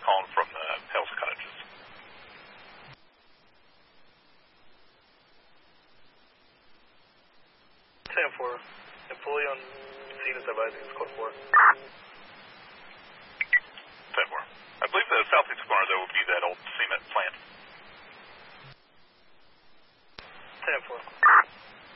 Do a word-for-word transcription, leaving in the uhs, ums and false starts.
calling from the Hell's Cottages. ten four. Employee on scene is advising. It's code four.